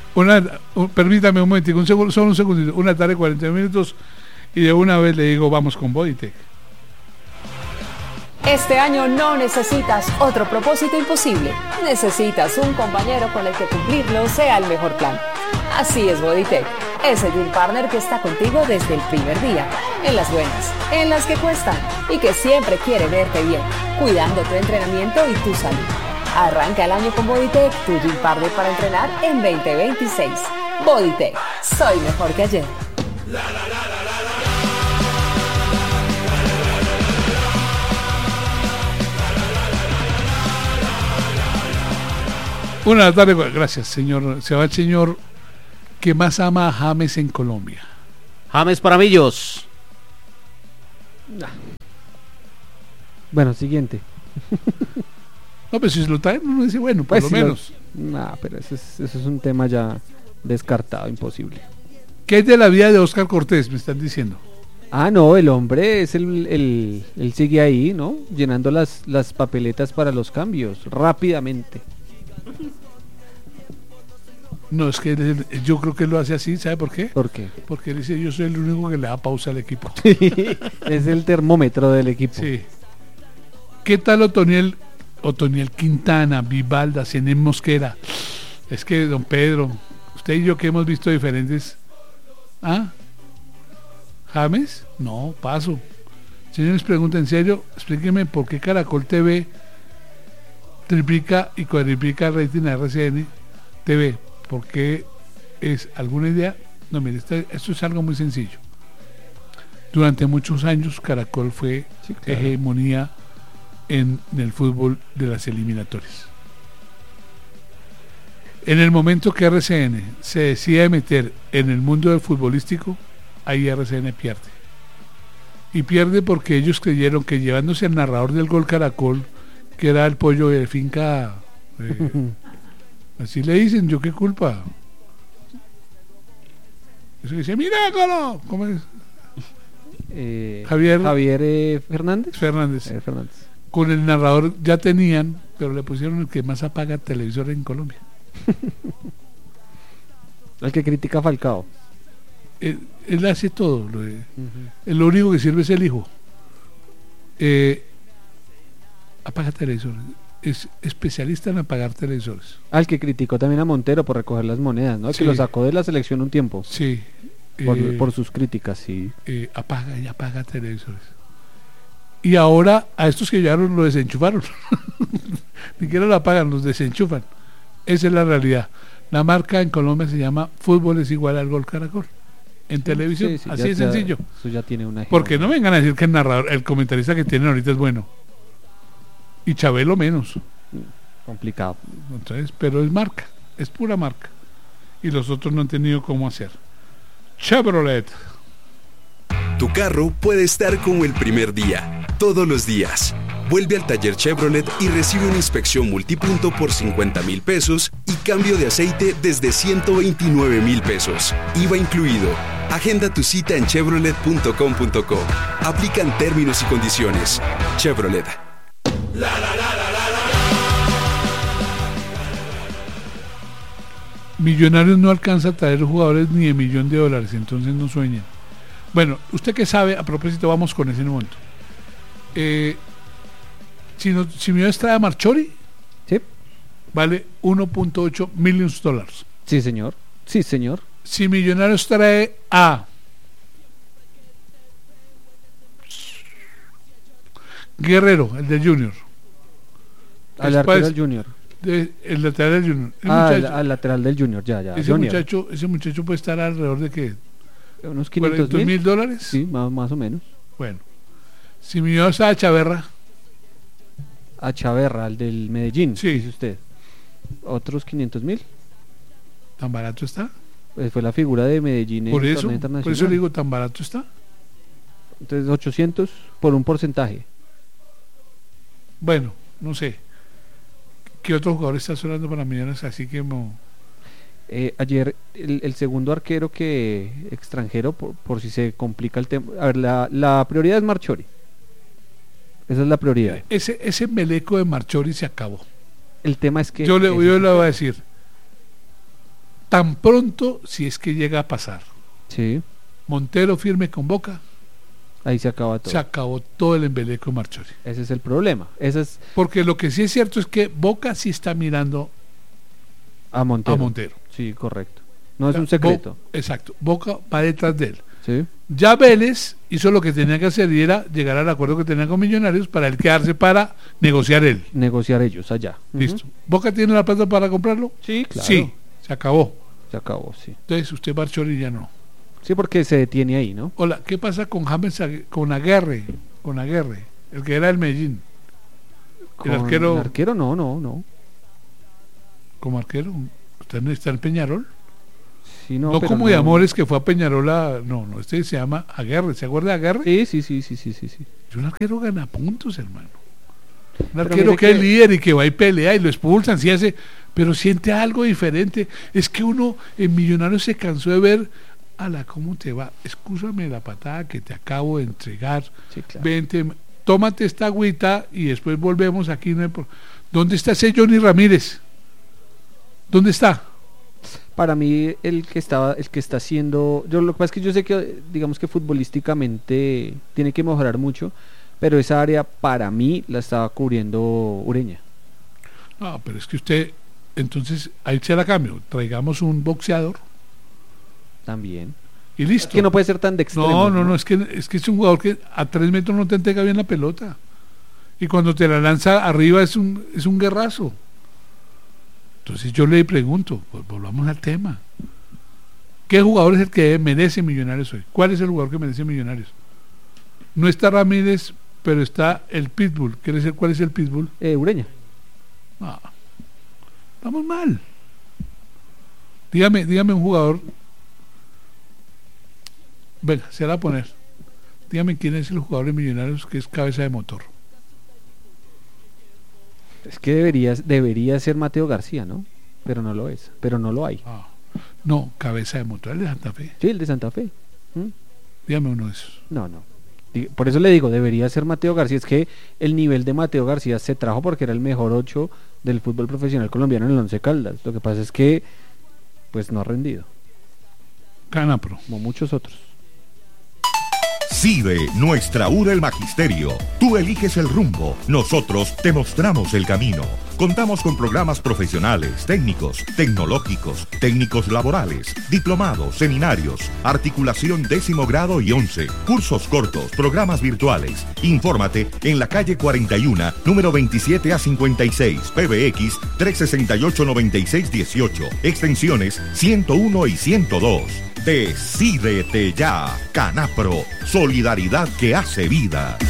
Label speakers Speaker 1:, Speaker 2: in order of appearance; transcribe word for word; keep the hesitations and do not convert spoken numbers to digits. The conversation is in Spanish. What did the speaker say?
Speaker 1: Una, un, permítame un momentico, un segundo, solo un segundito, una tarde cuarenta minutos y de una vez le digo vamos con Bodytech.
Speaker 2: Este año no necesitas otro propósito imposible, necesitas un compañero con el que cumplirlo sea el mejor plan. Así es Bodytech, ese Gym Partner que está contigo desde el primer día, en las buenas, en las que cuestan y que siempre quiere verte bien, cuidando tu entrenamiento y tu salud. Arranca el año con Bodytech, tu Gym Partner para entrenar en veinte veintiséis. Bodytech, soy mejor que ayer. La, la, la, la, la, la.
Speaker 1: Una de la tarde, gracias señor. Se va el señor que más ama a James en Colombia.
Speaker 3: James Paramillos.
Speaker 4: Nah. Bueno, siguiente.
Speaker 1: No, pero si se lo traen, uno dice, bueno, por
Speaker 4: pues
Speaker 1: lo
Speaker 4: si
Speaker 1: menos.
Speaker 4: No, nah, pero eso es, eso es un tema ya descartado, imposible.
Speaker 1: ¿Qué es de la vida de Oscar Cortés, me están diciendo?
Speaker 4: Ah, no, el hombre es el, el, él sigue ahí, ¿no? Llenando las, las papeletas para los cambios, rápidamente.
Speaker 1: No, es que él, yo creo que él lo hace así, ¿sabe por qué?
Speaker 4: ¿Por qué?
Speaker 1: Porque él dice, yo soy el único que le da pausa al equipo.
Speaker 4: Es el termómetro del equipo.
Speaker 1: Sí. ¿Qué tal Otoniel, Otoniel Quintana, Vivalda, Zenén Mosquera? Es que, don Pedro, usted y yo que hemos visto diferentes... ¿Ah? ¿James? No, paso. Señores, pregunta en serio, explíqueme por qué Caracol T V triplica y cuadriplica el rating de R C N T V. ¿Por qué? ¿Es alguna idea? No, mire, esto, esto es algo muy sencillo. Durante muchos años Caracol fue sí, claro. hegemonía en, en el fútbol de las eliminatorias. En el momento que R C N se decide meter en el mundo del futbolístico, ahí R C N pierde. Y pierde porque ellos creyeron que llevándose al narrador del Gol Caracol, que era el pollo de finca, eh, así le dicen, yo qué culpa. Eso dice, mira, Colo, ¿cómo es?
Speaker 4: Eh,
Speaker 1: Javier,
Speaker 4: Javier eh, Fernández.
Speaker 1: Fernández.
Speaker 4: Eh, Fernández.
Speaker 1: Con el narrador ya tenían, pero le pusieron el que más apaga televisor en Colombia.
Speaker 4: El que critica a Falcao.
Speaker 1: Él, él hace todo. Lo, de, uh-huh. Lo único que sirve es el hijo. Eh, apaga televisores. Es especialista en apagar televisores.
Speaker 4: Al que criticó también a Montero por recoger las monedas, ¿no? Sí. Que lo sacó de la selección un tiempo.
Speaker 1: Sí.
Speaker 4: Por,
Speaker 1: eh,
Speaker 4: por sus críticas, sí.
Speaker 1: Eh, apaga y apaga televisores. Y ahora a estos que llegaron lo desenchufaron. Ni siquiera lo apagan, los desenchufan. Esa es la realidad. La marca en Colombia se llama Fútbol es igual al Gol Caracol. En sí, televisión, sí, sí, así
Speaker 4: ya,
Speaker 1: de sencillo.
Speaker 4: Ya, eso ya tiene una
Speaker 1: porque no vengan a decir que el narrador, el comentarista que tienen ahorita es bueno. Y Chabelo menos.
Speaker 4: Complicado.
Speaker 1: Entonces, pero es marca, es pura marca. Y los otros no han tenido cómo hacer. Chevrolet.
Speaker 5: Tu carro puede estar como el primer día, todos los días. Vuelve al taller Chevrolet y recibe una inspección multipunto por cincuenta mil pesos y cambio de aceite desde ciento veintinueve mil pesos. I V A incluido. Agenda tu cita en chevrolet punto com punto co. Aplican términos y condiciones. Chevrolet. La, la, la, la, la, la.
Speaker 1: Millonarios no alcanza a traer jugadores ni de millón de dólares, entonces no sueñan. Bueno, usted que sabe, a propósito, vamos con ese momento. Eh, si, no, si Millonarios trae a Marchori,
Speaker 4: sí,
Speaker 1: vale uno punto ocho millones de dólares.
Speaker 4: Sí, señor. Sí, señor.
Speaker 1: Si Millonarios trae a Guerrero, el de Junior,
Speaker 4: al arquero del Junior,
Speaker 1: de, el lateral del Junior, el
Speaker 4: ah,
Speaker 1: muchacho,
Speaker 4: al, al lateral del Junior, ya, ya.
Speaker 1: Ese
Speaker 4: Junior.
Speaker 1: muchacho, ese muchacho puede estar alrededor de que
Speaker 4: unos quinientos mil
Speaker 1: dólares.
Speaker 4: Sí, más, más o menos.
Speaker 1: Bueno, si Millonarios está a Chaverra,
Speaker 4: a Chaverra, al del Medellín,
Speaker 1: sí,
Speaker 4: dice usted, otros quinientos mil.
Speaker 1: ¿Tan barato está?
Speaker 4: Pues fue la figura de Medellín en
Speaker 1: por
Speaker 4: el
Speaker 1: eso,
Speaker 4: torneo internacional.
Speaker 1: por eso le digo, ¿tan barato está?
Speaker 4: Entonces ochocientos por un porcentaje.
Speaker 1: Bueno, no sé. ¿Qué otro jugador está sonando para Millonarios? Así que no...
Speaker 4: eh, ayer el, el segundo arquero que extranjero, por, por si se complica el tema. A ver, la, la prioridad es Marchori. Esa es la prioridad.
Speaker 1: Ese, ese meleco de Marchori se acabó.
Speaker 4: El tema es que...
Speaker 1: Yo le, yo le voy a decir, tan pronto, si es que llega a pasar,
Speaker 4: Sí,
Speaker 1: Montero firme con Boca,
Speaker 4: ahí se acaba todo.
Speaker 1: se acabó todo el embeleco Marchori.
Speaker 4: Ese es el problema. Ese es
Speaker 1: Porque lo que sí es cierto es que Boca sí está mirando
Speaker 4: a Montero.
Speaker 1: a Montero.
Speaker 4: Sí, correcto. No es
Speaker 1: Bo-
Speaker 4: un secreto.
Speaker 1: exacto, Boca va detrás de él.
Speaker 4: Sí,
Speaker 1: Ya Vélez hizo lo que tenía que hacer y era llegar al acuerdo que tenía con Millonarios para él quedarse para negociar él.
Speaker 4: negociar ellos allá. Ujú.
Speaker 1: Listo. ¿Boca tiene la plata para comprarlo?
Speaker 4: Sí, claro.
Speaker 1: Sí, se acabó.
Speaker 4: Se acabó, sí.
Speaker 1: Entonces usted Marchori ya no.
Speaker 4: Sí, porque se detiene ahí, ¿no?
Speaker 1: Hola, ¿qué pasa con James Ague- con Aguerre? Con Aguerre, el que era del Medellín.
Speaker 4: Con
Speaker 1: El arquero,
Speaker 4: el arquero no, no, no.
Speaker 1: como arquero, ¿usted no está en Peñarol?
Speaker 4: Sí, no,
Speaker 1: No,
Speaker 4: pero
Speaker 1: como de Amores que fue a Peñarol a, no, no, este se llama Aguerre, ¿se acuerda de Aguerre?
Speaker 4: Sí, sí, sí, sí, sí, sí, sí.
Speaker 1: Es un arquero gana puntos, hermano. Un
Speaker 4: Pero
Speaker 1: arquero
Speaker 4: mire
Speaker 1: que,
Speaker 4: que-
Speaker 1: es líder y que va y pelea y lo expulsan, sí hace, pero siente algo diferente. Es que uno en Millonarios se cansó de ver, ala, ¿cómo te va? Excúsame la patada que te acabo de entregar.
Speaker 4: Sí, claro.
Speaker 1: Vente, tómate esta agüita y después volvemos aquí. No hay pro- ¿Dónde está ese Johnny Ramírez? ¿Dónde está?
Speaker 4: Para mí el que estaba, el que está haciendo, yo lo que pasa es que yo sé que digamos que futbolísticamente tiene que mejorar mucho, pero esa área para mí la estaba cubriendo Ureña.
Speaker 1: No, pero es que usted, entonces, ahí se la cambio. Traigamos un boxeador
Speaker 4: También.
Speaker 1: y
Speaker 4: Es
Speaker 1: listo.
Speaker 4: que no puede ser tan de extremo.
Speaker 1: No, no, no, es que, es que es un jugador que a tres metros no te entrega bien la pelota. Y cuando te la lanza arriba es un, es un guerrazo. Entonces yo le pregunto, pues volvamos al tema. ¿Qué jugador es el que merece Millonarios hoy? ¿Cuál es el jugador que merece Millonarios? No está Ramírez, pero está el Pitbull. ¿Quiere decir cuál es el Pitbull?
Speaker 4: Eh, Ureña.
Speaker 1: No, estamos mal. Dígame, dígame un jugador. Venga, se la va a poner. Dígame quién es el jugador de Millonarios que es cabeza de motor.
Speaker 4: Es que debería, debería ser Mateo García, ¿no? Pero no lo es, pero no lo hay.
Speaker 1: Ah, no, cabeza de motor, el de Santa Fe.
Speaker 4: Sí, el de Santa Fe. ¿Mm?
Speaker 1: Dígame uno de esos.
Speaker 4: No, no. Di- Por eso le digo, debería ser Mateo García. Es que el nivel de Mateo García se trajo porque era el mejor ocho del fútbol profesional colombiano en el Once Caldas. Lo que pasa es que, pues no ha rendido,
Speaker 1: Canapro.
Speaker 4: como muchos otros.
Speaker 6: CIDE, nuestra U R el Magisterio. Tú eliges el rumbo, nosotros te mostramos el camino. Contamos con programas profesionales, técnicos, tecnológicos, técnicos laborales, diplomados, seminarios, articulación décimo grado y once, cursos cortos, programas virtuales. Infórmate en la calle cuarenta y uno, número veintisiete a cincuenta y seis, P B X trescientos sesenta y ocho, noventa y seis dieciocho, extensiones ciento uno y ciento dos. Decídete ya, Canapro, solidaridad que hace vida.